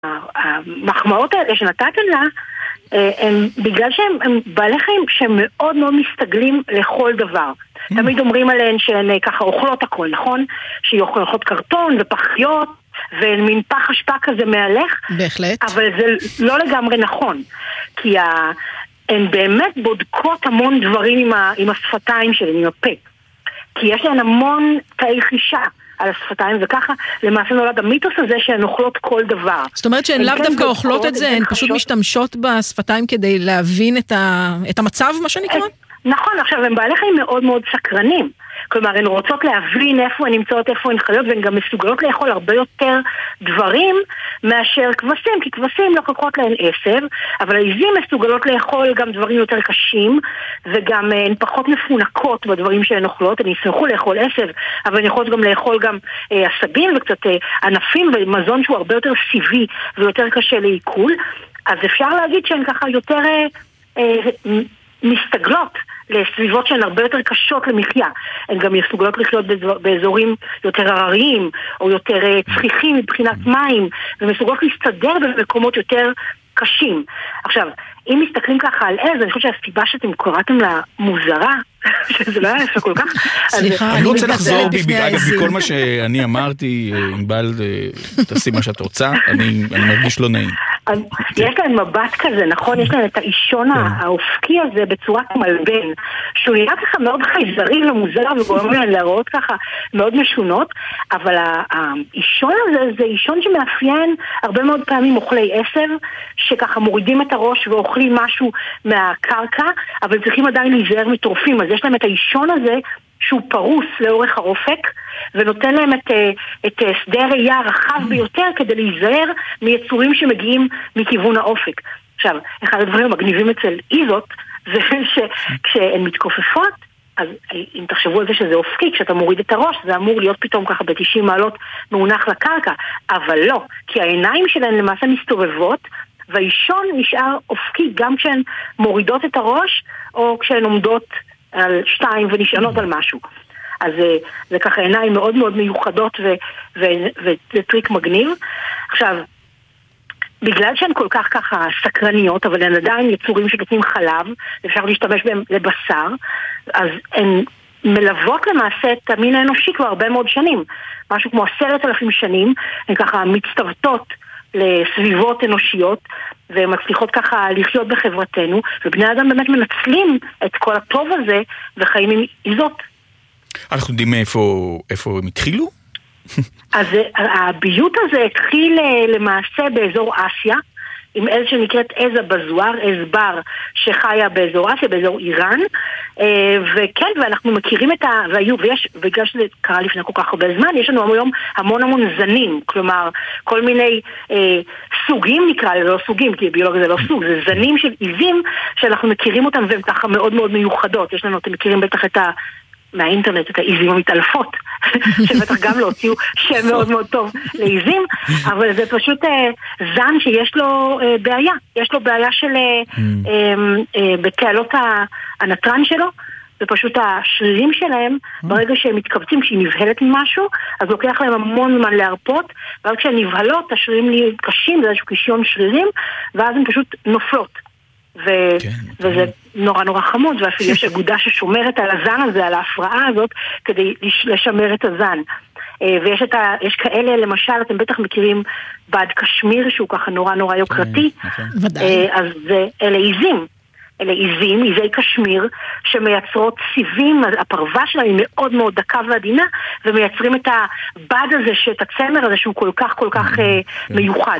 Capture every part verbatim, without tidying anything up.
המחמאות האלה שנתתם לה, הם, בגלל שהם הם בעלי חיים שהם מאוד מאוד מסתגלים לכל דבר. תמיד אומרים עליהן שהן ככה אוכלות הכל, נכון? שהיא אוכלות קרטון ופחיות ומין פח אשפה כזה מהלך. בהחלט. אבל זה לא לגמרי נכון, כי ה... הן באמת בודקות המון דברים עם, ה... עם השפתיים שלהן, עם הפה. כי יש להן המון תאי חישה על השפתיים, וככה למעשה נולד המיתוס הזה שהן אוכלות כל דבר. זאת אומרת שהן לאו דווקא אוכלות את זה, הן פשוט משתמשות בשפתיים כדי להבין את, ה... את המצב, מה שנקרא? נכון, עכשיו הם בעלי חיים מאוד מאוד סקרנים. כלומר, הן רוצות להבין איפה הן נמצאות, איפה הן חיות, והן גם מסוגלות לאכול הרבה יותר דברים מאשר כבשים, כי כבשים לוקחות להן עשב, אבל העיזים מסוגלות לאכול גם דברים יותר קשים, וגם הן פחות מפונקות בדברים שהן אוכלות. הן ישמחו לאכול עשב, אבל הן יכולות גם לאכול גם אה, עשבים וקצת אה, ענפים, ומזון שהוא הרבה יותר סיבי ויותר קשה לעיכול. אז אפשר להגיד שהן ככה יותר אה, אה, מסתגלות לסביבות שהן הרבה יותר קשות למחיה. הן גם מסוגלות לחיות באזורים יותר הרריים, או יותר צחיחים מבחינת מים, ומסוגלות להסתדר במקומות יותר קשים. עכשיו, אם מסתכלים ככה על עז, אני חושבת שהסיבה שאתם קוראתם לה מוזרה, שזה לא היה כל כך... סליחה, אני רוצה לחזור בכל מה שאני אמרתי, אם בעל תעשי מה שאת רוצה, אני מרגיש לא נעים. יש להם מבט כזה, נכון? יש להם את האישון האופקי הזה בצורת מלבן, שהוא נראה ככה מאוד חייזרי ומוזר, וגורם להם להראות ככה מאוד משונות, אבל האישון הזה זה אישון שמאפיין הרבה מאוד פעמים אוכלי עשב, שככה מורידים את הראש ואוכלים משהו מהקרקע, אבל צריכים עדיין להיזהר מטורפים. אז יש להם את האישון הזה שהוא פרוס לאורך האופק, ונותן להם את, את שדה הראייה הרחב ביותר כדי להיזהר מיצורים שמגיעים מכיוון האופק. עכשיו, אחד הדברים המגניבים אצל איזות, זה שכשהן מתכופפות, אז אם תחשבו על זה שזה אופקי, כשאתה מוריד את הראש, זה אמור להיות פתאום ככה ב-תשעים מעלות מעונח לקרקע, אבל לא, כי העיניים שלהן למעשה מסתובבות, והאישון נשאר אופקי גם כשהן מורידות את הראש, או כשהן עומדות על שתיים ונשענות על משהו. אז זה, זה ככה עיניים מאוד מאוד מיוחדות ו, ו, וזה טריק מגניב. עכשיו, בגלל שהן כל כך ככה סקרניות, אבל הן עדיין יצורים שנותנים חלב, אפשר להשתמש בהם לבשר, אז הן מלוות למעשה את המין האנושי כבר הרבה מאוד שנים. משהו כמו עשרת אלפים שנים, הן ככה מצטוותות לסביבות אנושיות, והן מצליחות ככה לחיות בחברתנו, ובני אדם באמת מנצלים את כל הטוב הזה וחיים עם איזות. אנחנו יודעים איפה, איפה הם התחילו? אז הביות הזה התחיל למעשה באזור אסיה, עם עז שנקראת עז הבזואר, עז בר שחיה באזור אסיה, באזור איראן, וכן, ואנחנו מכירים את ה... והיו, ויש, בגלל שזה קרה לפני כל כך הרבה זמן, יש לנו היום המון המון זנים, כלומר, כל מיני אה, סוגים נקרא לזה, לא סוגים, כי ביולוגיה זה לא סוג, זה זנים של עיזים שאנחנו מכירים אותם, והם ככה מאוד מאוד מיוחדות. יש לנו, אתם מכירים בטח את ה... מהאינטרנט, את העיזים המתעלפות, שבטח גם לא הוציאו שם מאוד מאוד טוב לעיזים, אבל זה פשוט אה, זן שיש לו אה, בעיה. יש לו בעיה של אה, אה, אה, בתעלות הנטרן שלו, ופשוט השרירים שלהם, ברגע שהם מתכווצים, כשהיא נבהלת ממשהו, אז לוקח להם המון זמן להרפות, ואז כשהן נבהלות, השרירים נהיים קשים, זה איזשהו קישיון שרירים, ואז הן פשוט נופלות. ו- כן, וזה כן. נורא נורא חמוד, ואפילו יש אגודה ששומרת על הזן הזה, על ההפרעה הזאת, כדי לשמר את הזן. ויש את ה- יש כאלה, למשל, אתם בטח מכירים בד קשמיר, שהוא ככה נורא נורא יוקרתי, כן, ודאי. אז זה, אלה עיזים. אלה עיזים, עיזי קשמיר, שמייצרות סיבים, הפרווה שלהם היא מאוד מאוד דקה ועדינה, ומייצרים את הבד הזה, את הצמר הזה, שהוא כל כך כל כך מיוחד.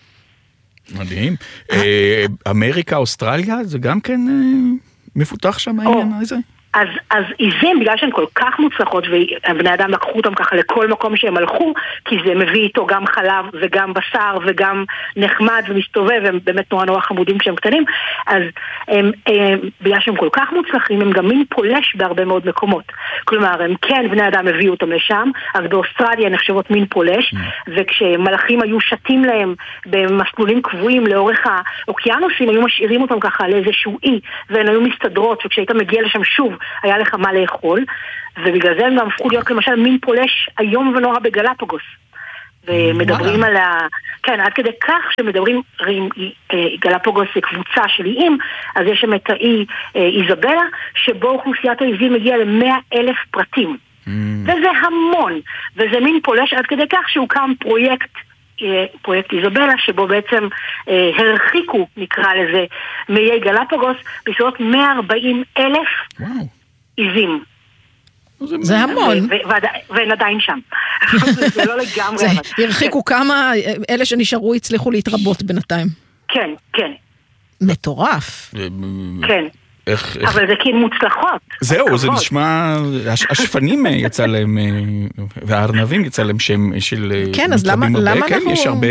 מדהים. אמריקה, אוסטרליה, זה גם כן מפותח שם העניין הזה? אז, אז עיזים, בגלל שהן כל כך מוצלחות, ובני אדם לקחו אותם ככה לכל מקום שהם הלכו, כי זה מביא איתו גם חלב וגם בשר וגם נחמד ומסתובב, הם באמת נורא נורא חמודים כשהם קטנים, אז הם, הם, בגלל שהם כל כך מוצלחים, הם גם מין פולש בהרבה מאוד מקומות. כלומר, הם כן, בני אדם הביאו אותם לשם, אז באוסטרליה נחשבות מין פולש, וכשמלאכים היו שתים להם במסלולים קבועים לאורך האוקיינוסים, היו משאירים אותם ככה לאיזשהו אי, והן היו מסתדרות, וכשהיית מגיע לשם שוב, היה לך מה לאכול, ובגלל זה הם גם הפכו להיות למשל מין פולש היום ונורא בגלפגוס. ומדברים על ה... כן, עד כדי כך שמדברים, גלפגוס זה קבוצה של איים, אז יש שם את האי איזבלה, שבו אוכלוסיית העזים מגיעה ל-מאה אלף פרטים. וזה המון, וזה מין פולש עד כדי כך שהוקם פרויקט, פרויקט איזבלה, שבו בעצם הרחיקו, נקרא לזה, מאיי גלפגוס, בסביבות מאה וארבעים אלף עזים. זה המון. והן עדיין שם. זה לא לגמרי. הרחיקו כמה, אלה שנשארו הצליחו להתרבות בינתיים. כן, כן. מטורף. כן. אבל זה כאילו מוצלחות. זהו, זה נשמע, השפנים יצא להם, והארנבים יצא להם שם של... כן, אז למה אנחנו... יש הרבה...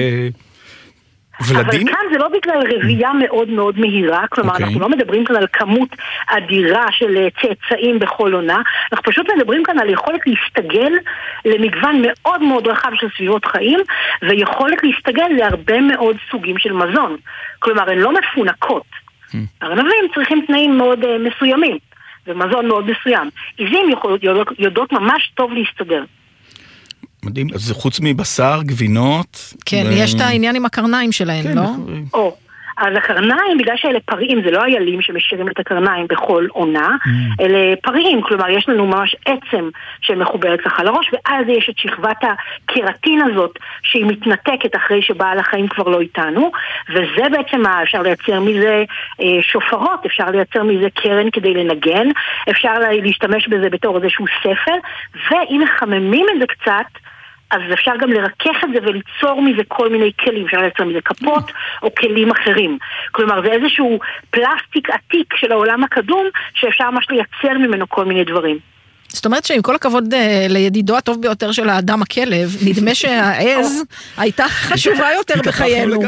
אבל כאן זה לא בגלל רבייה מאוד מאוד מהירה, כלומר אנחנו לא מדברים כאן על כמות אדירה של צאצאים בכל עונה, אנחנו פשוט מדברים כאן על יכולת להסתגל למגוון מאוד מאוד רחב של סביבות חיים, ויכולת להסתגל להרבה מאוד סוגים של מזון. כלומר, הן לא מפונקות. ארנבים צריכים תנאים מאוד מסוימים, ומזון מאוד מסוים. עזים יודעות ממש טוב להסתדר. מדהים, אז זה חוץ מבשר, גבינות. כן, יש את העניין עם הקרניים שלהם, לא? או, אז הקרניים, בגלל שאלה פריים, זה לא איילים שמשאירים את הקרניים בכל עונה, אלה פריים, כלומר יש לנו ממש עצם שמחוברת לך לראש, ואז יש את שכבת הקרטין הזאת, שהיא מתנתקת אחרי שבעל החיים כבר לא איתנו, וזה בעצם מה, אפשר לייצר מזה שופרות, אפשר לייצר מזה קרן כדי לנגן, אפשר להשתמש בזה בתור איזשהו ספל, ואם מחממים את זה קצת, אז אפשר גם לרכך את זה וליצור מזה כל מיני כלים, אפשר לייצר מזה כפות או כלים אחרים. כלומר, זה איזשהו פלסטיק עתיק של העולם הקדום, שאפשר ממש לייצר ממנו כל מיני דברים. זאת אומרת שעם כל הכבוד לידידו הטוב ביותר של האדם הכלב, נדמה שהעז הייתה חשובה יותר בחיינו.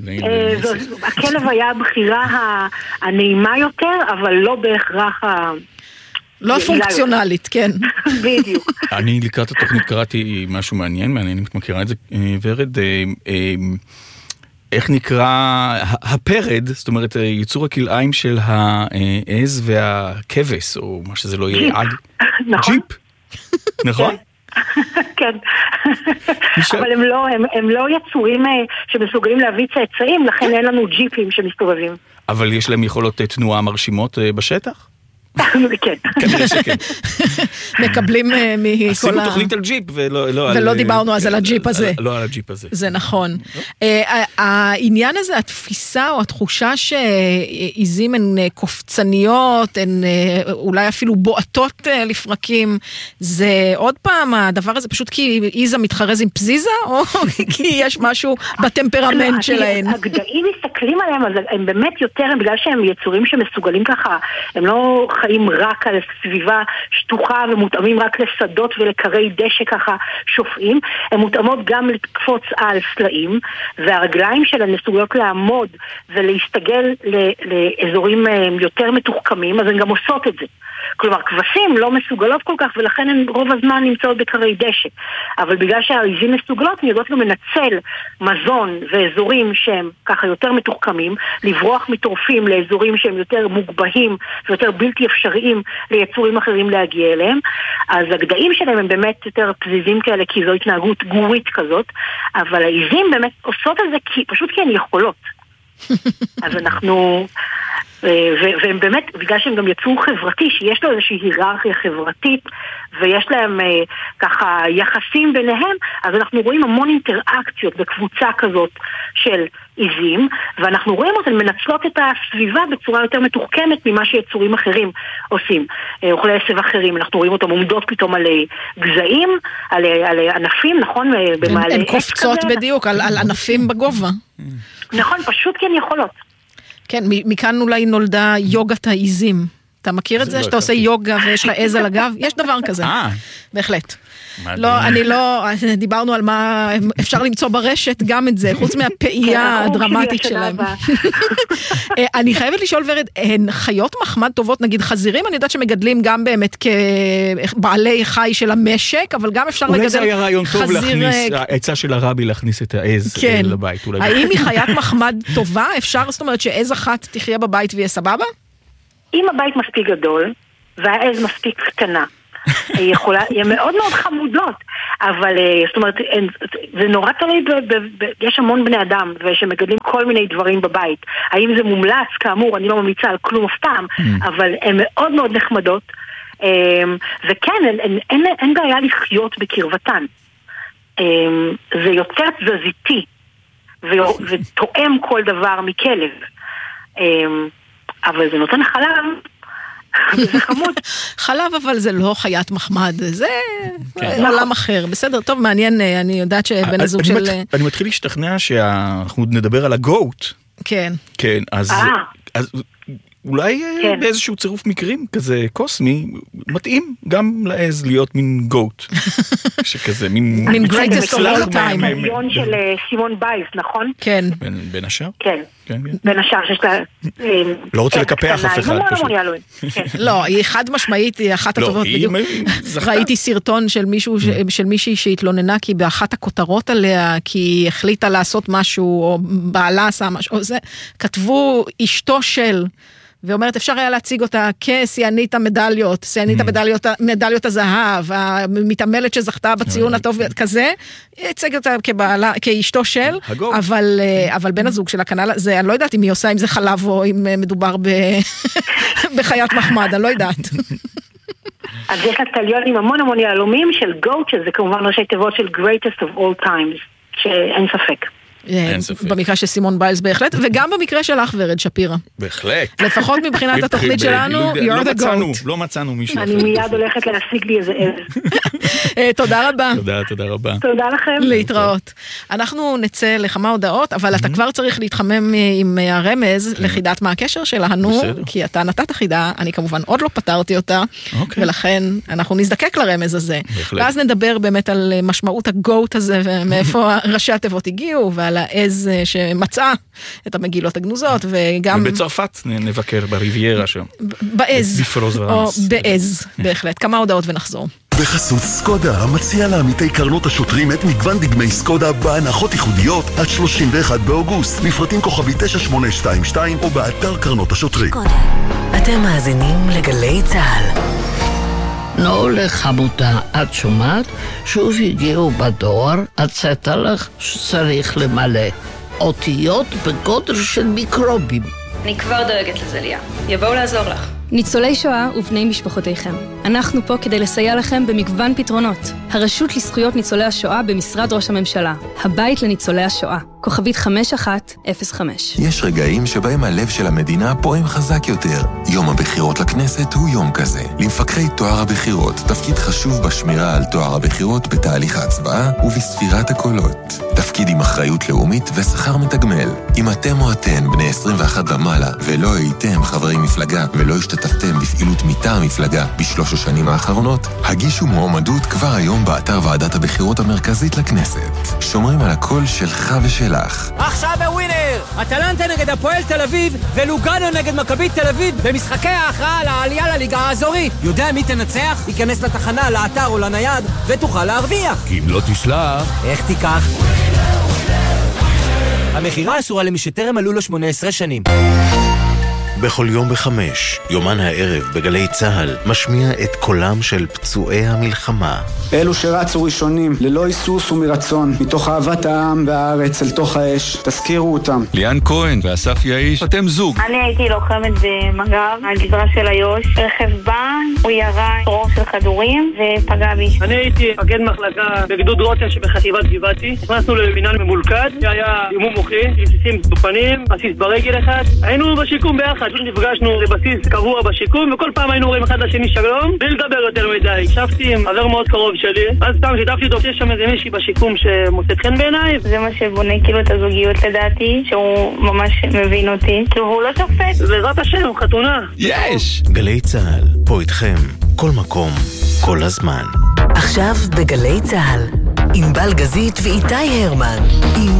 הכלב היה הבחירה הנעימה יותר, אבל לא בהכרח ה... לא פונקציונלית, כן. בדיוק. אני לקראת התוכנית קראתי משהו מעניין, מעניין אם את מכירה את זה, ורד, איך נקרא הפרד, זאת אומרת, ייצור הכלאיים של העז והכבש, או מה שזה לא יהיה. נכון. ג'יפ. נכון? כן. אבל הם לא יצורים שמסוגלים להביא צאצאים, לכן אין לנו ג'יפים שמסתובבים. אבל יש להם יכולות תנועה מרשימות בשטח? כן. כנראה שכן. מקבלים מכל ה... עשינו תוכנית על ג'יפ ולא דיברנו אז על הג'יפ הזה. לא על הג'יפ הזה. זה נכון. העניין הזה, התפיסה או התחושה שעיזים הן קופצניות, הן אולי אפילו בועטות לפרקים, זה עוד פעם הדבר הזה פשוט כי עיזה מתחרז עם פזיזה, או כי יש משהו בטמפרמנט שלהן? הגדיים מסתכלים עליהם, אז הם באמת יותר, בגלל שהם יצורים שמסוגלים ככה, הם לא חיים רק על סביבה שטוחה ומותאמים רק לשדות ולקרי דשא ככה שופעים, הם מותאמות גם לקפוץ על סלעים, והרגליים שלהם מסוגלות לעמוד ולהסתגל לאזורים יותר מתוחכמים, אז הן גם עושות את זה. כלומר, כבשים לא מסוגלות כל כך, ולכן הן רוב הזמן נמצאות בקרי דשא. אבל בגלל שהעיזים מסוגלות, הן יודעות גם לנצל מזון ואזורים שהם ככה יותר מתוחכמים, לברוח מטורפים לאזורים שהם יותר מוגבהים ויותר בלתי אפשריים ליצורים אחרים להגיע אליהם. אז הגדיים שלהם הם באמת יותר פזיזים כאלה, כי זו התנהגות גורית כזאת, אבל העיזים באמת עושות את זה כי, פשוט כי הן יכולות. אז אנחנו... והם באמת, בגלל שהם גם יצאו חברתי, שיש לו איזושהי היררכיה חברתית, ויש להם ככה יחסים ביניהם, אז אנחנו רואים המון אינטראקציות בקבוצה כזאת של עיזים, ואנחנו רואים אותן מנצלות את הסביבה בצורה יותר מתוחכמת ממה שיצורים אחרים עושים. אוכלי עשב אחרים, אנחנו רואים אותם עומדות פתאום על גזעים, על, על ענפים, נכון? הן קופצות בדיוק, על, על ענפים בגובה. נכון, פשוט כי הן יכולות. כן, מכאן אולי נולדה יוגת העיזים. אתה מכיר את זה? שאתה עושה יוגה ויש לך עז על הגב? יש דבר כזה. בהחלט. לא, אני לא, דיברנו על מה אפשר למצוא ברשת, גם את זה, חוץ מהפעייה הדרמטית שלהם. אני חייבת לשאול ורד, הן חיות מחמד טובות, נגיד חזירים, אני יודעת שמגדלים גם באמת כבעלי חי של המשק, אבל גם אפשר לגדל חזיר... אולי זה היה רעיון טוב להכניס, העצה של הרבי להכניס את העז לבית. האם היא חיית מחמד טובה? אפשר, זאת אומרת, שעז אחת תחיה בבית ויהיה סבבה? אם הבית מספיק גדול, והעז מספיק קטנה, יכולה, הן מאוד מאוד חמודות, אבל זאת אומרת, זה נורא תלוי, יש המון בני אדם שמגדלים כל מיני דברים בבית. האם זה מומלץ? כאמור, אני לא ממליצה על כלום אף פעם, אבל הן מאוד מאוד נחמדות, וכן, אין בעיה לחיות בקרבתן. זה יותר תזזיתי, ותואם כל דבר מכלב. אבל זה נותן חלב, וזה חמוד. חלב אבל זה לא חיית מחמד, זה עולם אחר. בסדר, טוב, מעניין, אני יודעת שבן הזוג של... אני מתחיל להשתכנע שאנחנו נדבר על הגוט. כן. כן, אז... אולי כן. באיזשהו צירוף מקרים כזה קוסמי, מתאים גם לעז להיות מין גוט. שכזה, מין... מין greatest of all time. המליון של סימון בייס, נכון? כן. בין השאר? כן. בין השאר שיש לה... לא רוצה לקפח אף אחד פשוט. לא, היא חד משמעית, היא אחת הטובות בדיוק. ראיתי סרטון של מישהו, של מישהי שהתלוננה, כי באחת הכותרות עליה, כי היא החליטה לעשות משהו, או בעלה עשה משהו, או זה, כתבו אשתו של... ואומרת, אפשר היה להציג אותה כשיאנית המדליות, שיאנית המדליות, מדליות הזהב, המתעמלת שזכתה בציון הטוב כזה, הצג אותה כבעלה, כאשתו של, אבל, אבל בן הזוג שלה כנ"ל, זה, אני לא יודעת אם היא עושה, אם זה חלב או אם מדובר בחיית מחמד, אני לא יודעת. אז יש לה תליון עם המון המון יהלומים של גוט, שזה כמובן ראשי תיבות של greatest of all times, שאין ספק. במקרה של סימון ביילס בהחלט, וגם במקרה שלך ורד שפירה. בהחלט. לפחות מבחינת התוכנית שלנו, you're the goat. לא מצאנו מישהו אחר. אני מיד הולכת להשיג לי איזה עז. תודה רבה. תודה, תודה רבה. תודה לכם. להתראות. אנחנו נצא לכמה הודעות, אבל אתה כבר צריך להתחמם עם הרמז לחידת מה הקשר שלנו, כי אתה נתת חידה, אני כמובן עוד לא פתרתי אותה, ולכן אנחנו נזדקק לרמז הזה. ואז נדבר באמת על משמעות הגוט הזה, ומאיפה ראשי התיבות הגיעו, ועל העז שמצאה את המגילות הגנוזות, וגם... ובצרפת נבקר בריביירה שם. בעז, או בעז, בהחלט. כמה הודעות ונחזור. בחסות סקודה, המציע לעמיתי קרנות השוטרים את מגוון דגמי סקודה בהנחות ייחודיות עד שלושים ואחד באוגוסט. מפרטים כוכבי תשע שמונה שתיים שתיים או באתר קרנות השוטרים. אתם מאזינים לגלי צהל. נו לחמותה, את שומעת? שוב הגיעו בדואר, הצאת לך שצריך למלא. אותיות בגודל של מיקרובים. אני כבר דואגת לזה, ליה. יבואו לעזור לך. ניצולי שואה ובני משפחותיכם. אנחנו פה כדי לסייע לכם במגוון פתרונות. הרשות לזכויות ניצולי השואה במשרד ראש הממשלה. הבית לניצולי השואה. כוכבית חמש אחת אפס חמש. יש רגעים שבהם הלב של המדינה פועם חזק יותר. יום הבחירות לכנסת הוא יום כזה. למפקחי תואר הבחירות, תפקיד חשוב בשמירה על תואר הבחירות בתהליך ההצבעה ובספירת הקולות. תפקיד עם אחריות לאומית ושכר מתגמל. אם אתם או אתן בני עשרים ואחת ומעלה ולא הייתם חברי מפלגה ולא השתתפתם בפעילות מטעם המפלגה בשלוש השנים האחרונות, הגישו מועמדות כבר היום באתר ועדת הבחירות המרכזית לכנסת. שומרים על הקול שלך ושל עכשיו בווינר, אטלנטה נגד הפועל תל אביב ולוגאנו נגד מכבי תל אביב במשחקי ההכרעה לעלייה לליגה האזורית. יודע מי תנצח? ייכנס לתחנה, לאתר או לנייד ותוכל להרוויח. כי אם לא תשלח, איך תיקח? המחירה אסורה למי שטרם מלאו לו שמונה עשרה שנים. בכל יום בחמש, יומן הערב בגלי צהל, משמיע את קולם של פצועי המלחמה. אלו שרצו ראשונים, ללא היסוס ומרצון, מתוך אהבת העם והארץ אל תוך האש, תזכירו אותם. ליאן כהן ואסף יאיש, אתם זוג. אני הייתי לוחמת במג"ב, הגזרה של איו"ש, רכב בא, הוא ירה רוב של כדורים ופגע בי. אני הייתי מפקד מחלקה בגדוד רוטן שבחטיבת גבעתי. נכנסנו למינהל ממולכד, שהיה אימון מוחי, רסיסים בפנים, בסיס ברגל אחד. היינו בשיקום ביחד. נפגשנו לבסיס קבוע בשיקום, וכל פעם היינו רואים אחד לשני שלום, בלי לדבר יותר מדי. הקשבתי עם חבר מאוד קרוב שלי, אז סתם שיתפתי אותו, יש שם איזה מישהי בשיקום שמוצאת חן בעיניי. זה מה שבונה כאילו את הזוגיות לדעתי, שהוא ממש מבין אותי. כאילו הוא לא שופט. בעזרת השם, חתונה. יש! גלי צהל, פה איתכם, כל מקום, כל הזמן. עכשיו בגלי צהל, עם בלגזית ואיתי הרמן, עם